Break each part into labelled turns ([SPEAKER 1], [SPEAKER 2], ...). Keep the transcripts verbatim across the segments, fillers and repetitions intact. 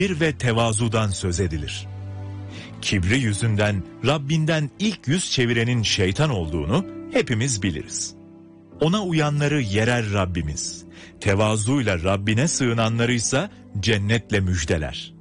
[SPEAKER 1] Bir ve tevazudan söz edilir. Kibri yüzünden Rabbinden ilk yüz çevirenin şeytan olduğunu hepimiz biliriz. Ona uyanları yerer Rabbimiz. Tevazuyla Rabbine sığınanları ise cennetle müjdeler.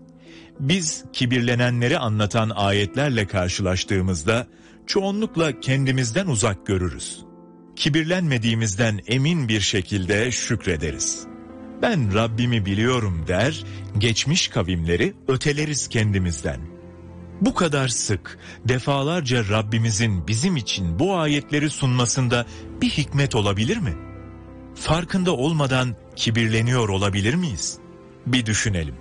[SPEAKER 1] Biz kibirlenenleri anlatan ayetlerle karşılaştığımızda çoğunlukla kendimizden uzak görürüz. Kibirlenmediğimizden emin bir şekilde şükrederiz. Ben Rabbimi biliyorum der, geçmiş kavimleri öteleriz kendimizden. Bu kadar sık, defalarca Rabbimizin bizim için bu ayetleri sunmasında bir hikmet olabilir mi? Farkında olmadan kibirleniyor olabilir miyiz? Bir düşünelim.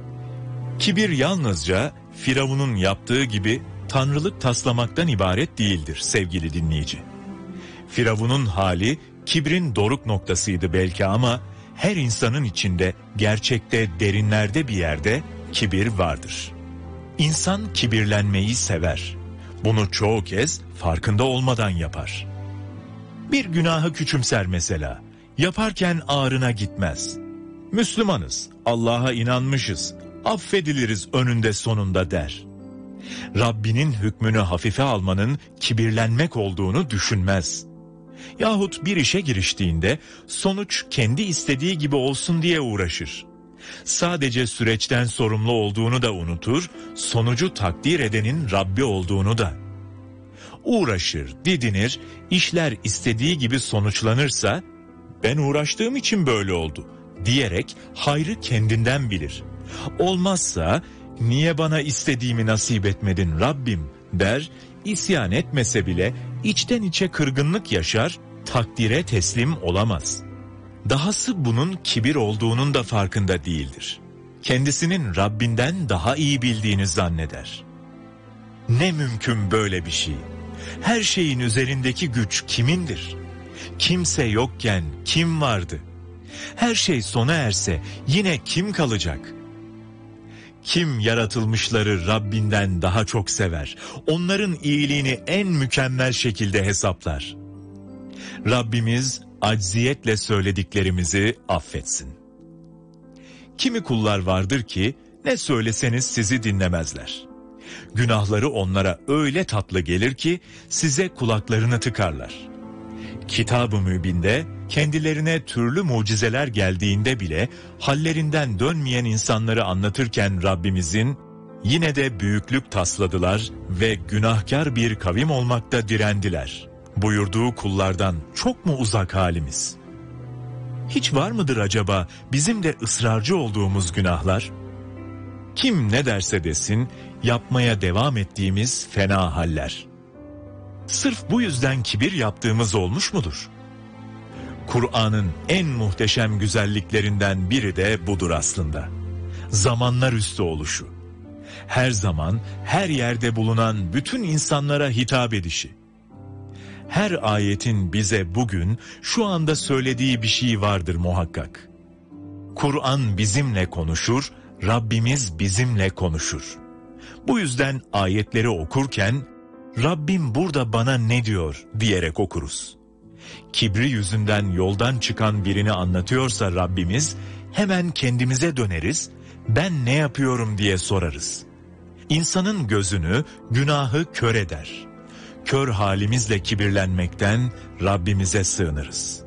[SPEAKER 1] Kibir yalnızca Firavun'un yaptığı gibi tanrılık taslamaktan ibaret değildir sevgili dinleyici. Firavun'un hali kibrin doruk noktasıydı belki ama her insanın içinde gerçekte derinlerde bir yerde kibir vardır. İnsan kibirlenmeyi sever. Bunu çoğu kez farkında olmadan yapar. Bir günahı küçümser mesela. Yaparken ağrına gitmez. Müslümanız, Allah'a inanmışız, affediliriz önünde sonunda der. Rabbinin hükmünü hafife almanın kibirlenmek olduğunu düşünmez. Yahut bir işe giriştiğinde sonuç kendi istediği gibi olsun diye uğraşır. Sadece süreçten sorumlu olduğunu da unutur, sonucu takdir edenin Rabbi olduğunu da. Uğraşır, didinir, işler istediği gibi sonuçlanırsa, ben uğraştığım için böyle oldu diyerek hayrı kendinden bilir. Olmazsa, niye bana istediğimi nasip etmedin Rabbim der, isyan etmese bile içten içe kırgınlık yaşar, takdire teslim olamaz. Dahası bunun kibir olduğunun da farkında değildir. Kendisinin Rabbinden daha iyi bildiğini zanneder. Ne mümkün böyle bir şey? Her şeyin üzerindeki güç kimindir? Kimse yokken kim vardı? Her şey sona erse yine kim kalacak? Kim yaratılmışları Rabbinden daha çok sever? Onların iyiliğini en mükemmel şekilde hesaplar. Rabbimiz acziyetle söylediklerimizi affetsin. Kimi kullar vardır ki ne söyleseniz sizi dinlemezler. Günahları onlara öyle tatlı gelir ki size kulaklarını tıkarlar. Kitab-ı Mübin'de kendilerine türlü mucizeler geldiğinde bile hallerinden dönmeyen insanları anlatırken Rabbimizin yine de büyüklük tasladılar ve günahkar bir kavim olmakta direndiler buyurduğu kullardan çok mu uzak halimiz? Hiç var mıdır acaba bizim de ısrarcı olduğumuz günahlar? Kim ne derse desin yapmaya devam ettiğimiz fena haller. Sırf bu yüzden kibir yaptığımız olmuş mudur? Kur'an'ın en muhteşem güzelliklerinden biri de budur aslında. Zamanlar üstü oluşu. Her zaman, her yerde bulunan bütün insanlara hitap edişi. Her ayetin bize bugün, şu anda söylediği bir şey vardır muhakkak. Kur'an bizimle konuşur, Rabbimiz bizimle konuşur. Bu yüzden ayetleri okurken, Rabbim burada bana ne diyor diyerek okuruz. Kibri yüzünden yoldan çıkan birini anlatıyorsa Rabbimiz, hemen kendimize döneriz, ben ne yapıyorum diye sorarız. İnsanın gözünü, günahı kör eder. Kör halimizle kibirlenmekten Rabbimize sığınırız.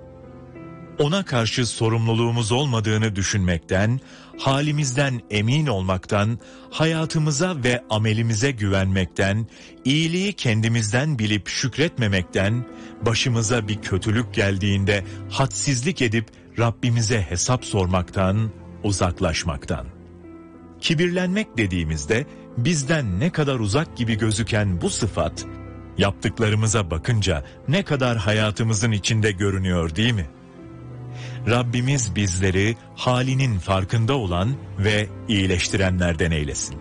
[SPEAKER 1] Ona karşı sorumluluğumuz olmadığını düşünmekten, halimizden emin olmaktan, hayatımıza ve amelimize güvenmekten, iyiliği kendimizden bilip şükretmemekten, başımıza bir kötülük geldiğinde hadsizlik edip Rabbimize hesap sormaktan, uzaklaşmaktan. Kibirlenmek dediğimizde bizden ne kadar uzak gibi gözüken bu sıfat, yaptıklarımıza bakınca ne kadar hayatımızın içinde görünüyor değil mi? Rabbimiz bizleri halinin farkında olan ve iyileştirenlerden eylesin.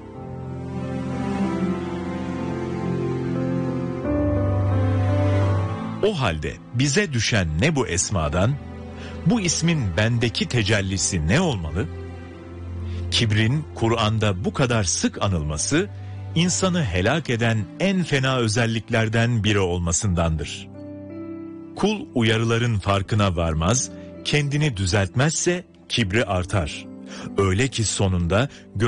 [SPEAKER 1] O halde bize düşen ne bu esmadan, bu ismin bendeki tecellisi ne olmalı? Kibrin Kur'an'da bu kadar sık anılması, insanı helak eden en fena özelliklerden biri olmasındandır. Kul uyarıların farkına varmaz, kendini düzeltmezse kibri artar. Öyle ki sonunda